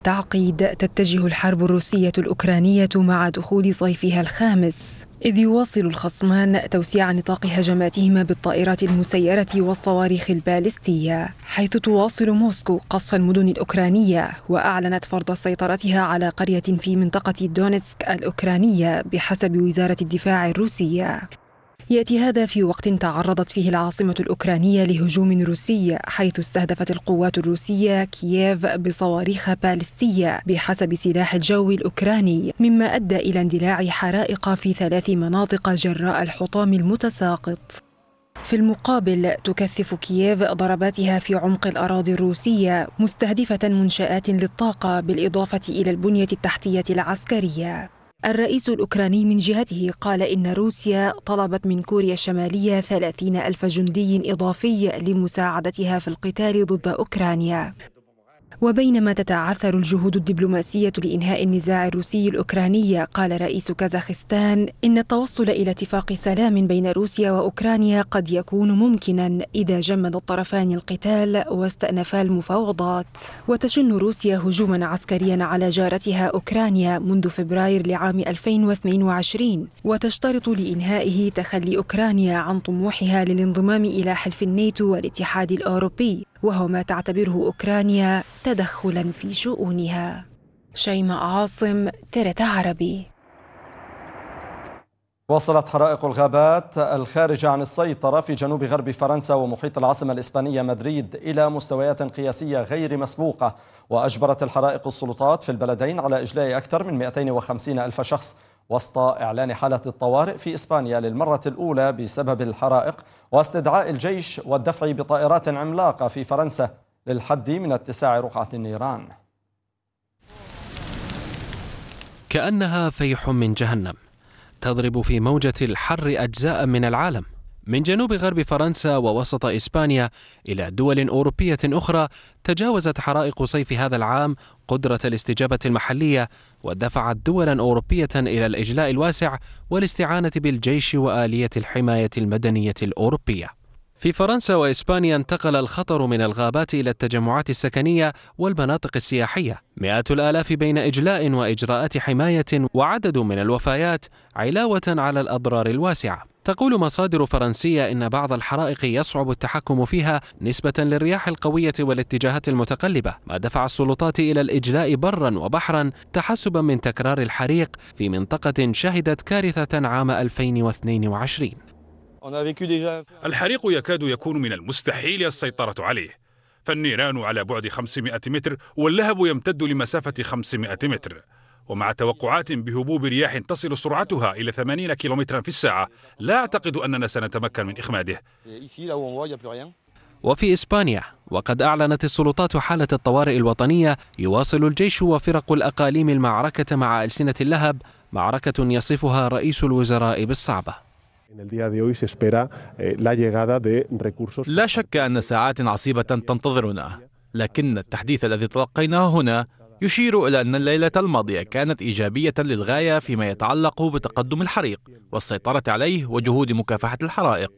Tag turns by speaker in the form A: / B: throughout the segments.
A: تعقيد تتجه الحرب الروسية الأوكرانية مع دخول صيفها الخامس، إذ يواصل الخصمان توسيع نطاق هجماتهما بالطائرات المسيرة والصواريخ البالستية، حيث تواصل موسكو قصف المدن الأوكرانية، وأعلنت فرض سيطرتها على قرية في منطقة دونيتسك الأوكرانية بحسب وزارة الدفاع الروسية. يأتي هذا في وقت تعرضت فيه العاصمة الأوكرانية لهجوم روسي، حيث استهدفت القوات الروسية كييف بصواريخ باليستية بحسب سلاح الجو الأوكراني، مما أدى إلى اندلاع حرائق في 3 مناطق جراء الحطام المتساقط. في المقابل تكثف كييف ضرباتها في عمق الأراضي الروسية، مستهدفة منشآت للطاقة بالإضافة إلى البنية التحتية العسكرية. الرئيس الأوكراني من جهته قال إن روسيا طلبت من كوريا الشمالية 30,000 جندي إضافي لمساعدتها في القتال ضد أوكرانيا. وبينما تتعثر الجهود الدبلوماسية لإنهاء النزاع الروسي الأوكراني، قال رئيس كازاخستان إن التوصل إلى اتفاق سلام بين روسيا وأوكرانيا قد يكون ممكناً إذا جمد الطرفان القتال واستأنفا المفاوضات. وتشن روسيا هجوماً عسكرياً على جارتها أوكرانيا منذ فبراير لعام 2022، وتشترط لإنهائه تخلي أوكرانيا عن طموحها للانضمام إلى حلف الناتو والاتحاد الأوروبي، وهو ما تعتبره أوكرانيا تدخلاً في شؤونها. شيماء عاصم، ترت عربي.
B: واصلت حرائق الغابات الخارجة عن السيطرة في جنوب غرب فرنسا ومحيط العاصمة الإسبانية مدريد إلى مستويات قياسية غير مسبوقة، وأجبرت الحرائق السلطات في البلدين على إجلاء أكثر من 250 ألف شخص، وسط إعلان حالة الطوارئ في إسبانيا للمرة الأولى بسبب الحرائق، واستدعاء الجيش والدفع بطائرات عملاقة في فرنسا للحد من اتساع رقعة النيران.
C: كأنها فيح من جهنم تضرب في موجة الحر أجزاء من العالم، من جنوب غرب فرنسا ووسط إسبانيا إلى دول أوروبية أخرى. تجاوزت حرائق صيف هذا العام قدرة الاستجابة المحلية، ودفعت دولا أوروبية إلى الإجلاء الواسع والاستعانة بالجيش وآلية الحماية المدنية الأوروبية. في فرنسا وإسبانيا انتقل الخطر من الغابات إلى التجمعات السكنية والمناطق السياحية، مئات الآلاف بين إجلاء وإجراءات حماية، وعدد من الوفيات علاوة على الأضرار الواسعة. تقول مصادر فرنسية إن بعض الحرائق يصعب التحكم فيها نسبة للرياح القوية والاتجاهات المتقلبة، ما دفع السلطات إلى الإجلاء برا وبحرا تحسبا من تكرار الحريق في منطقة شهدت كارثة عام 2022.
D: الحريق يكاد يكون من المستحيل السيطرة عليه، فالنيران على بعد 500 متر واللهب يمتد لمسافة 500 متر، ومع توقعات بهبوب رياح تصل سرعتها إلى 80 كيلومترا في الساعة، لا أعتقد أننا سنتمكن من إخماده.
C: وفي إسبانيا، وقد أعلنت السلطات حالة الطوارئ الوطنية، يواصل الجيش وفرق الأقاليم المعركة مع ألسنة اللهب، معركة يصفها رئيس الوزراء بالصعبة.
E: لا شك أن ساعات عصيبة تنتظرنا، لكن التحديث الذي تلقيناه هنا يشير إلى أن الليلة الماضية كانت إيجابية للغاية فيما يتعلق بتقدم الحريق والسيطرة عليه وجهود مكافحة الحرائق.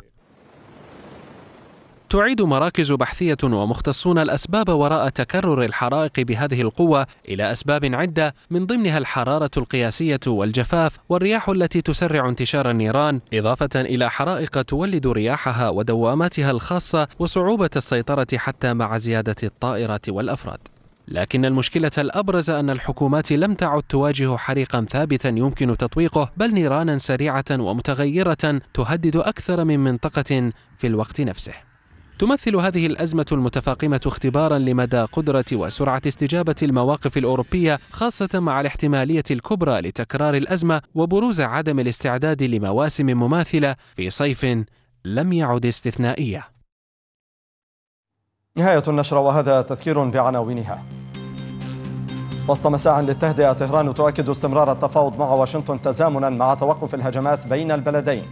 C: تعيد مراكز بحثية ومختصون الأسباب وراء تكرر الحرائق بهذه القوة إلى أسباب عدة، من ضمنها الحرارة القياسية والجفاف والرياح التي تسرع انتشار النيران، إضافة إلى حرائق تولد رياحها ودواماتها الخاصة وصعوبة السيطرة حتى مع زيادة الطائرات والأفراد. لكن المشكلة الأبرز أن الحكومات لم تعد تواجه حريقا ثابتا يمكن تطويقه، بل نيرانا سريعة ومتغيرة تهدد أكثر من منطقة في الوقت نفسه. تمثل هذه الأزمة المتفاقمة اختبارا لمدى قدرة وسرعة استجابة المواقف الأوروبية، خاصة مع الاحتمالية الكبرى لتكرار الأزمة وبروز عدم الاستعداد لمواسم مماثلة في صيف لم يعد استثنائية.
B: نهاية النشرة، وهذا تذكير بعناوينها. وسط مساع للتهدئة، طهران تؤكد استمرار التفاوض مع واشنطن تزامنا مع توقف الهجمات بين البلدين.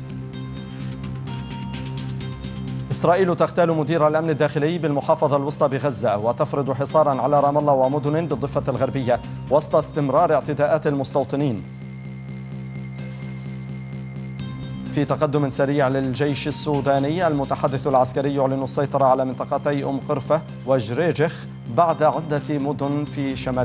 B: إسرائيل تغتال مدير الأمن الداخلي بالمحافظة الوسطى بغزة، وتفرض حصارا على رام الله ومدن بالضفة الغربية وسط استمرار اعتداءات المستوطنين. في تقدم سريع للجيش السوداني، المتحدث العسكري يعلن السيطرة على منطقتي أم قرفة وجريجخ بعد عدة مدن في شمال